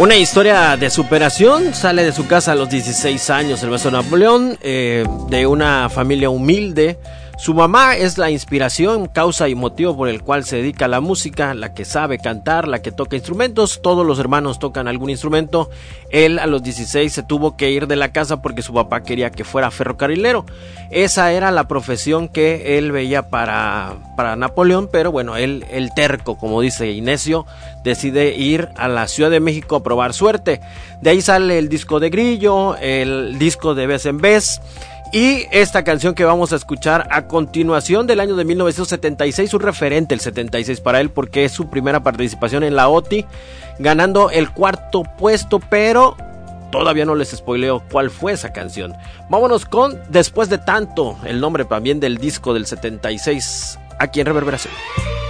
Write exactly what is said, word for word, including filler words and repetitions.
Una historia de superación. Sale de su casa a los dieciséis años el maestro Napoleón, eh, de una familia humilde. Su mamá es la inspiración, causa y motivo por el cual se dedica a la música, la que sabe cantar, la que toca instrumentos. Todos los hermanos tocan algún instrumento. Él a los dieciséis se tuvo que ir de la casa porque su papá quería que fuera ferrocarrilero. Esa era la profesión que él veía para, para Napoleón, pero bueno, él, el terco, como dice Inesio, decide ir a la Ciudad de México a probar suerte. De ahí sale el disco de Grillo, el disco de Vez en Vez. Y esta canción que vamos a escuchar a continuación, del año de mil novecientos setenta y seis, un referente el setenta y seis para él porque es su primera participación en la O T I, ganando el cuarto puesto, pero todavía no les spoileo cuál fue esa canción. Vámonos con Después de Tanto, el nombre también del disco del setenta y seis, aquí en Reverberación.